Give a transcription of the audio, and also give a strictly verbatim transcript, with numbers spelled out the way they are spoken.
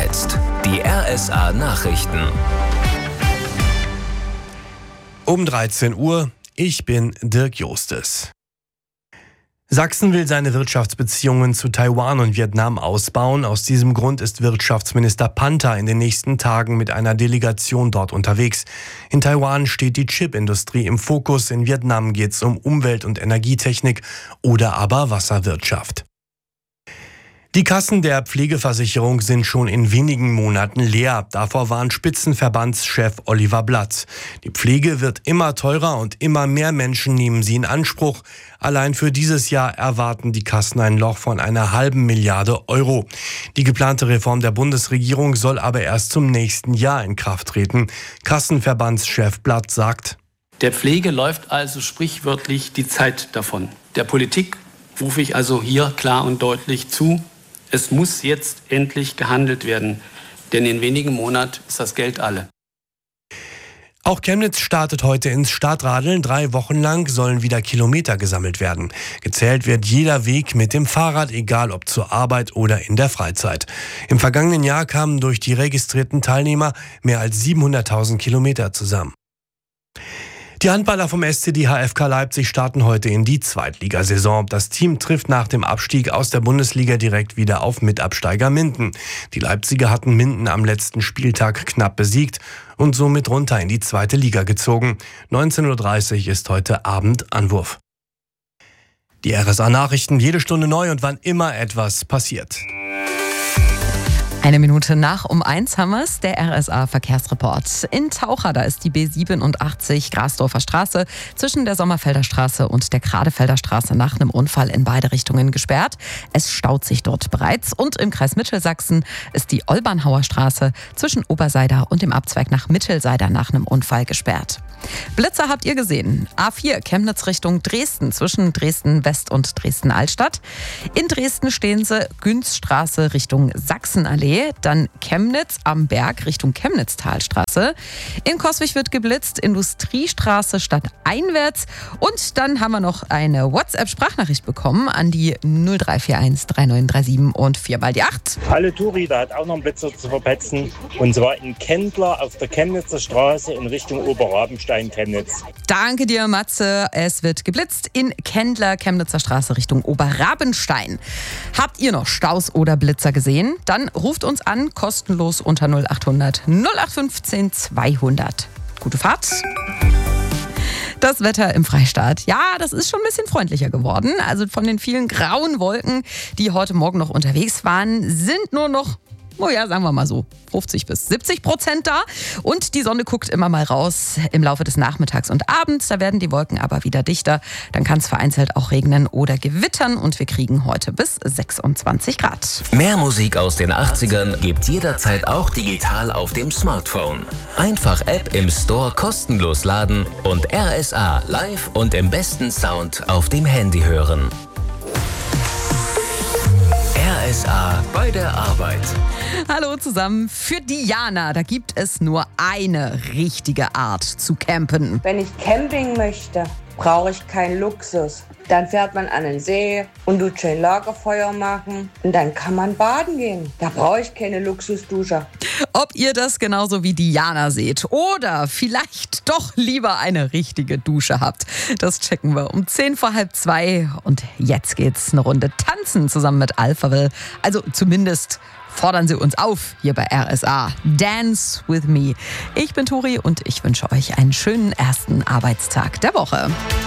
jetzt die R S A Nachrichten. Um dreizehn Uhr, ich bin Dirk Jostes. Sachsen will seine Wirtschaftsbeziehungen zu Taiwan und Vietnam ausbauen. Aus diesem Grund ist Wirtschaftsminister Panta in den nächsten Tagen mit einer Delegation dort unterwegs. In Taiwan steht die Chipindustrie im Fokus, in Vietnam geht es um Umwelt- und Energietechnik oder aber Wasserwirtschaft. Die Kassen der Pflegeversicherung sind schon in wenigen Monaten leer. Davor warnt Spitzenverbandschef Oliver Blatt. Die Pflege wird immer teurer und immer mehr Menschen nehmen sie in Anspruch. Allein für dieses Jahr erwarten die Kassen ein Loch von einer halben Milliarde Euro. Die geplante Reform der Bundesregierung soll aber erst zum nächsten Jahr in Kraft treten. Kassenverbandschef Blatt sagt: Der Pflege läuft also sprichwörtlich die Zeit davon. Der Politik rufe ich also hier klar und deutlich zu: Es muss jetzt endlich gehandelt werden, denn in wenigen Monaten ist das Geld alle. Auch Chemnitz startet heute ins Stadtradeln. Drei Wochen lang sollen wieder Kilometer gesammelt werden. Gezählt wird jeder Weg mit dem Fahrrad, egal ob zur Arbeit oder in der Freizeit. Im vergangenen Jahr kamen durch die registrierten Teilnehmer mehr als siebenhunderttausend Kilometer zusammen. Die Handballer vom S C D H F K Leipzig starten heute in die Zweitligasaison. Das Team trifft nach dem Abstieg aus der Bundesliga direkt wieder auf Mitabsteiger Minden. Die Leipziger hatten Minden am letzten Spieltag knapp besiegt und somit runter in die zweite Liga gezogen. neunzehn Uhr dreißig ist heute Abend Anwurf. Die R S A Nachrichten, jede Stunde neu und wann immer etwas passiert. Eine Minute nach um eins haben wir es, der R S A Verkehrsreport. In Taucher, da ist die B siebenundachtzig Grasdorfer Straße zwischen der Sommerfelder Straße und der Kradefelder Straße nach einem Unfall in beide Richtungen gesperrt. Es staut sich dort bereits. Und im Kreis Mittelsachsen ist die Olbernhauer Straße zwischen Oberseider und dem Abzweig nach Mittelseider nach einem Unfall gesperrt. Blitzer habt ihr gesehen. A vier Chemnitz Richtung Dresden zwischen Dresden West und Dresden Altstadt. In Dresden stehen sie Günzstraße Richtung Sachsenallee. Dann Chemnitz am Berg Richtung Chemnitztalstraße. In Coswig wird geblitzt, Industriestraße stadteinwärts. Und dann haben wir noch eine WhatsApp-Sprachnachricht bekommen an die null drei vier eins drei neun drei sieben und vier mal die acht. Hallo Turi, da hat auch noch ein Blitzer zu verpetzen. Und zwar in Kendler auf der Chemnitzer Straße in Richtung Oberrabenstein, Chemnitz. Danke dir, Matze. Es wird geblitzt in Kendler, Chemnitzer Straße Richtung Oberrabenstein. Habt ihr noch Staus oder Blitzer gesehen? Dann ruft uns an, kostenlos unter null acht hundert null acht fünfzehn zweihundert. Gute Fahrt. Das Wetter im Freistaat, ja, das ist schon ein bisschen freundlicher geworden. Also von den vielen grauen Wolken, die heute Morgen noch unterwegs waren, sind nur noch, oh ja, sagen wir mal so, fünfzig bis siebzig Prozent da. Und die Sonne guckt immer mal raus im Laufe des Nachmittags und Abends. Da werden die Wolken aber wieder dichter. Dann kann es vereinzelt auch regnen oder gewittern. Und wir kriegen heute bis sechsundzwanzig Grad. Mehr Musik aus den achtzigern gibt's jederzeit auch digital auf dem Smartphone. Einfach App im Store kostenlos laden und R S A live und im besten Sound auf dem Handy hören. R S A bei der Arbeit. Hallo zusammen. Für Diana, da gibt es nur eine richtige Art zu campen. Wenn ich Camping möchte, brauche ich keinen Luxus. Dann fährt man an den See und tut schön Lagerfeuer machen und dann kann man baden gehen. Da brauche ich keine Luxusdusche. Ob ihr das genauso wie Diana seht oder vielleicht doch lieber eine richtige Dusche habt, das checken wir um zehn vor halb zwei. Und jetzt geht's eine Runde tanzen zusammen mit Alphaville. Also zumindest fordern sie uns auf hier bei R S A. Dance with me. Ich bin Turi und ich wünsche euch einen schönen ersten Arbeitstag der Woche.